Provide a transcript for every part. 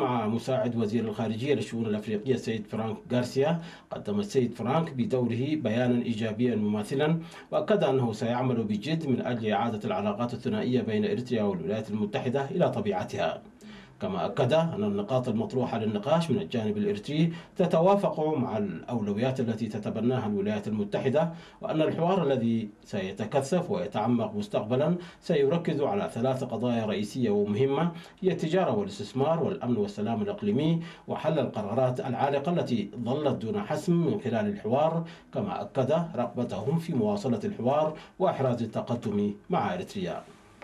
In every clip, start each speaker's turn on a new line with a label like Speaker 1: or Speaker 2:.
Speaker 1: مع مساعد وزير الخارجية للشؤون الأفريقية السيد فرانك غارسيا، قدم السيد فرانك بدوره بيانا إيجابيا مماثلا، وأكد أنه سيعمل بجد من أجل إعادة العلاقات الثنائية بين إريتريا والولايات المتحدة إلى طبيعتها. كما أكد أن النقاط المطروحة للنقاش من الجانب الإريتري تتوافق مع الأولويات التي تتبناها الولايات المتحدة، وأن الحوار الذي سيتكثف ويتعمق مستقبلا سيركز على 3 قضايا رئيسية ومهمة، هي التجارة والاستثمار والأمن والسلام الإقليمي وحل القرارات العالقة التي ظلت دون حسم من خلال الحوار. كما أكد رغبتهم في مواصلة الحوار وإحراز التقدم مع إريتريا.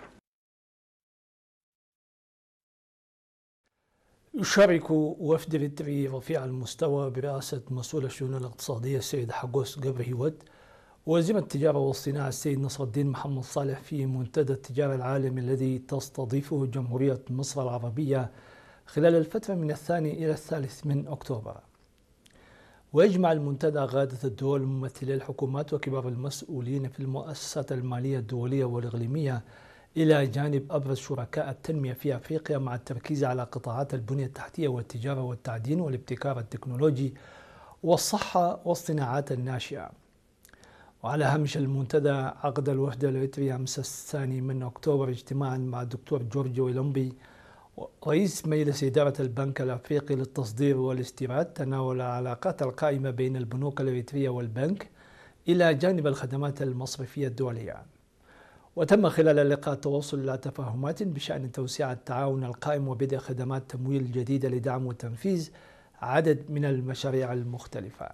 Speaker 2: يشارك وفد إريتري رفيع المستوى برئاسة مسؤول الشؤون الاقتصادية السيد حغوس غبرهيوت وزير التجارة والصناعة السيد نصر الدين محمد صالح في منتدى التجارة العالمي الذي تستضيفه جمهورية مصر العربية خلال الفترة من 2 إلى 3 من أكتوبر. ويجمع المنتدى قادة الدول ممثلي الحكومات وكبار المسؤولين في المؤسسات المالية الدولية والإقليمية إلى جانب أبرز شركاء التنمية في أفريقيا، مع التركيز على قطاعات البنية التحتية والتجارة والتعدين والابتكار التكنولوجي والصحة والصناعات الناشئة. وعلى هامش المنتدى عقد الوفد الإريتري أمس 2 من أكتوبر اجتماعا مع الدكتور جورج ويلومبي رئيس مجلس إدارة البنك الأفريقي للتصدير والاستيراد، تناول العلاقات القائمة بين البنوك الإريترية والبنك إلى جانب الخدمات المصرفية الدولية. وتم خلال اللقاء التوصل إلى تفاهمات بشأن توسيع التعاون القائم وبدء خدمات تمويل جديدة لدعم وتنفيذ عدد من المشاريع المختلفة.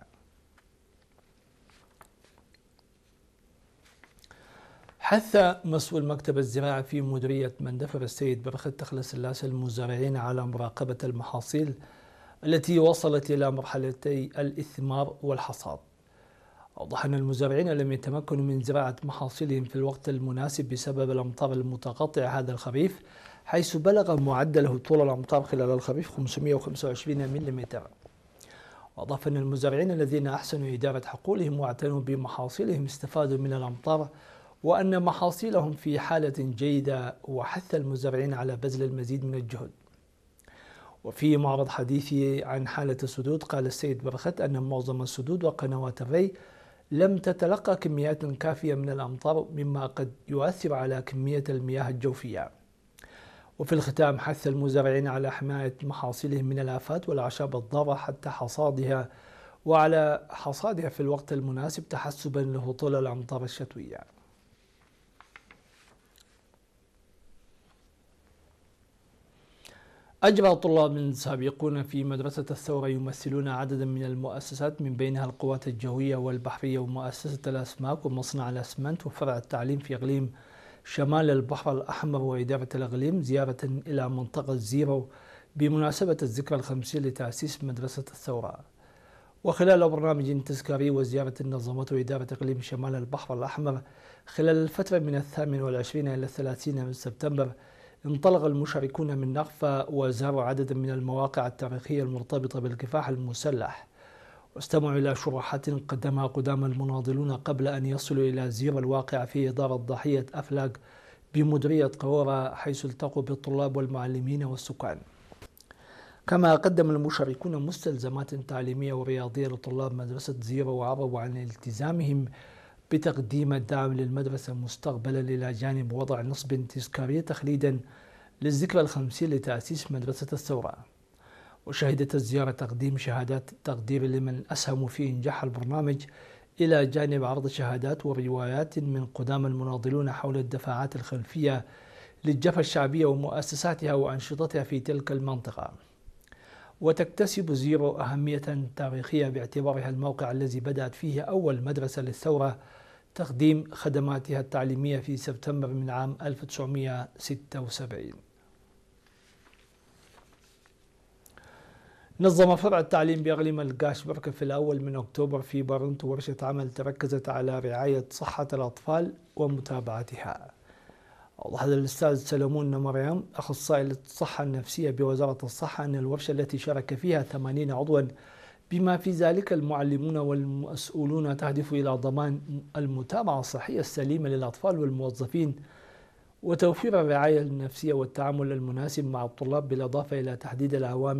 Speaker 2: حث مسؤول مكتب الزراعة في مديرية مندفر السيد برخة تخلة سلاسة المزارعين على مراقبة المحاصيل التي وصلت إلى مرحلتي الإثمار والحصاد. أوضح أن المزارعين لم يتمكنوا من زراعة محاصيلهم في الوقت المناسب بسبب الأمطار المتقطعة هذا الخريف، حيث بلغ معدل هطول الأمطار خلال الخريف 525 ملم. وأضاف أن المزارعين الذين أحسنوا إدارة حقولهم واعتنوا بمحاصيلهم استفادوا من الأمطار، وأن محاصيلهم في حالة جيدة، وحث المزارعين على بذل المزيد من الجهد. وفي معرض حديثه عن حالة السدود قال السيد برخت أن معظم السدود وقنوات الري لم تتلقى كميات كافية من الأمطار، مما قد يؤثر على كمية المياه الجوفية. وفي الختام حث المزارعين على حماية محاصيلهم من الآفات والأعشاب الضارة حتى حصادها، وعلى حصادها في الوقت المناسب تحسبا لهطول الأمطار الشتوية. أجرى طلاب سابقون في مدرسة الثورة يمثلون عددا من المؤسسات من بينها القوات الجوية والبحرية ومؤسسة الأسماك ومصنع الأسمنت وفرع التعليم في إقليم شمال البحر الأحمر وإدارة الإقليم زيارة إلى منطقة زيرو بمناسبة الذكرى ال50 لتأسيس مدرسة الثورة. وخلال برنامج تذكاري وزيارة نظمته إدارة إقليم شمال البحر الأحمر خلال الفترة من 28 إلى 30 من سبتمبر، انطلق المشاركون من نقفة وزاروا عددا من المواقع التاريخية المرتبطة بالكفاح المسلح، واستمعوا إلى شروحات قدمها قدام المناضلون قبل أن يصلوا إلى زيرو الواقع في إدارة ضاحية أفلاق بمديرية قرورة، حيث التقوا بالطلاب والمعلمين والسكان. كما قدم المشاركون مستلزمات تعليمية ورياضية لطلاب مدرسة زيرو، وعربوا عن التزامهم بتقديم الدعم للمدرسة مستقبلا، إلى جانب وضع نصب تذكاري تخليدا للذكرى ال50 لتأسيس مدرسة الثورة. وشهدت الزيارة تقديم شهادات تقدير لمن أسهموا في إنجاح البرنامج، إلى جانب عرض شهادات وروايات من قدام المناضلون حول الدفاعات الخلفية للجبهة الشعبية ومؤسساتها وأنشطتها في تلك المنطقة. وتكتسب زيرو أهمية تاريخية باعتبارها الموقع الذي بدأت فيه أول مدرسة للثورة تقديم خدماتها التعليمية في سبتمبر من عام 1976. نظم فرع التعليم بإقليم القاش بركة في الأول من أكتوبر في بارنتو ورشة عمل تركزت على رعاية صحة الأطفال ومتابعتها. أوضح الأستاذ سلمون مريم أخصائي الصحة النفسية بوزارة الصحة أن الورشة التي شارك فيها 80 عضوا بما في ذلك المعلمون والمسؤولون تهدف إلى ضمان المتابعة الصحية السليمة للأطفال والموظفين، وتوفير الرعاية النفسية والتعامل المناسب مع الطلاب، بالإضافة إلى تحديد الأوامر